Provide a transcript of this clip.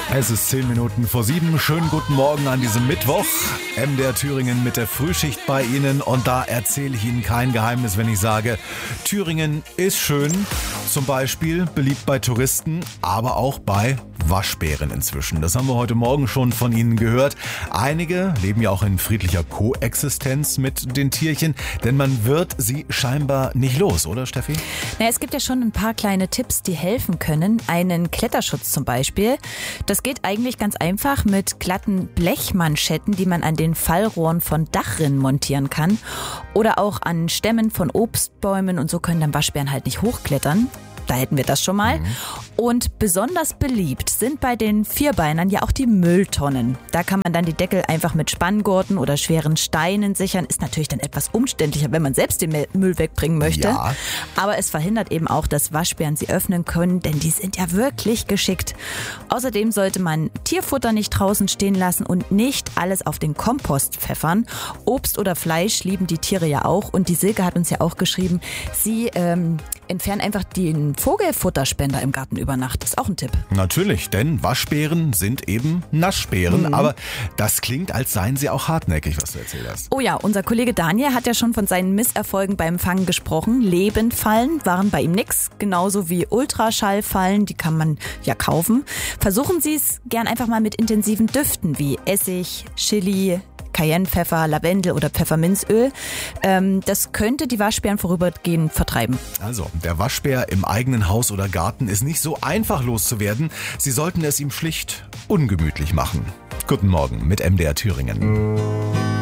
Es ist 10 Minuten vor 7. Schönen guten Morgen an diesem Mittwoch. MDR Thüringen mit der Frühschicht bei Ihnen. Und da erzähle ich Ihnen kein Geheimnis, wenn ich sage, Thüringen ist schön. Zum Beispiel beliebt bei Touristen, aber auch bei Waschbären inzwischen. Das haben wir heute Morgen schon von Ihnen gehört. Einige leben ja auch in friedlicher Koexistenz mit den Tierchen, denn man wird sie scheinbar nicht los, oder Steffi? Na, es gibt ja schon ein paar kleine Tipps, die helfen können. Einen Kletterschutz zum Beispiel. Das geht eigentlich ganz einfach mit glatten Blechmanschetten, die man an den Fallrohren von Dachrinnen montieren kann. Oder auch an Stämmen von Obstbäumen und so können dann Waschbären halt nicht hochklettern. Da hätten wir das schon mal. Und besonders beliebt sind bei den Vierbeinern ja auch die Mülltonnen. Da kann man dann die Deckel einfach mit Spanngurten oder schweren Steinen sichern. Ist natürlich dann etwas umständlicher, wenn man selbst den Müll wegbringen möchte. Ja. Aber es verhindert eben auch, dass Waschbären sie öffnen können, denn die sind ja wirklich geschickt. Außerdem sollte man Tierfutter nicht draußen stehen lassen und nicht alles auf den Kompost pfeffern. Obst oder Fleisch lieben die Tiere ja auch. Und die Silke hat uns ja auch geschrieben, sie entfernen einfach den Vogelfutterspender im Garten über Nacht. Das ist auch ein Tipp. Natürlich, denn Waschbären sind eben Naschbären. Aber das klingt, als seien sie auch hartnäckig, was du erzählt hast. Oh ja, unser Kollege Daniel hat ja schon von seinen Misserfolgen beim Fangen gesprochen. Lebendfallen waren bei ihm nix, genauso wie Ultraschallfallen, die kann man ja kaufen. Versuchen Sie es gern einfach mal mit intensiven Düften wie Essig, Chili, Cayennepfeffer, Lavendel oder Pfefferminzöl. Das könnte die Waschbären vorübergehend vertreiben. Also, der Waschbär im eigenen Haus oder Garten ist nicht so einfach loszuwerden. Sie sollten es ihm schlicht ungemütlich machen. Guten Morgen mit MDR Thüringen.